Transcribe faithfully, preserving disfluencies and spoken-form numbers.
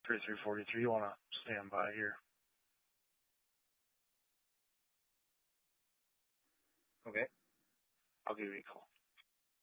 thirty-three forty-three. You want to stand by here? Okay. I'll give you a call.